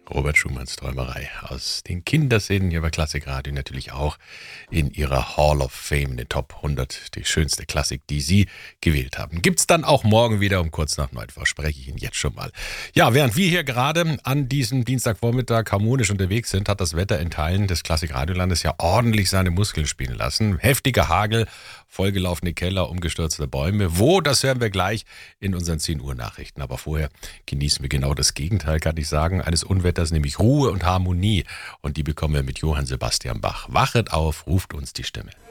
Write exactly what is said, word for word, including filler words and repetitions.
Robert Schumanns Träumerei aus den Kinderszenen hier bei Klassikradio natürlich auch in ihrer Hall of Fame, in den Top hundert, die schönste Klassik, die Sie gewählt haben. Gibt's dann auch morgen wieder um kurz nach neun, verspreche ich Ihnen jetzt schon mal. Ja, während wir hier gerade an diesem Dienstagvormittag harmonisch unterwegs sind, hat das Wetter in Teilen des Klassikradiolandes ja ordentlich seine Muskeln spielen lassen. Heftiger Hagel, vollgelaufene Keller, umgestürzte Bäume. Wo, das hören wir gleich in unseren zehn Uhr Nachrichten. Aber vorher genießen wir genau das Gegenteil, kann ich sagen, eines Unwetters, nämlich Ruhe und Harmonie. Und die bekommen wir mit Johann Sebastian Bach. Wachet auf, ruft uns die Stimme.